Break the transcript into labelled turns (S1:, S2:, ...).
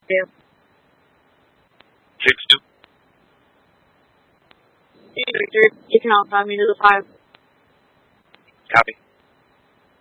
S1: 2.
S2: 6-2.
S1: Victor, you can also have me to the 5.
S2: Copy.